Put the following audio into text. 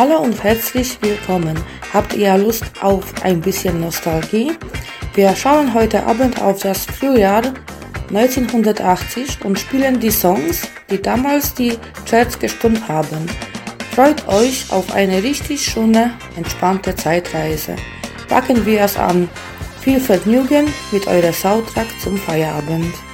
Hallo und herzlich willkommen. Habt ihr Lust auf ein bisschen Nostalgie? Wir schauen heute Abend auf das Frühjahr 1980 und spielen die Songs, die damals die Charts gestimmt haben. Freut euch auf eine richtig schöne, entspannte Zeitreise. Packen wir es an. Viel Vergnügen mit eurem Soundtrack zum Feierabend.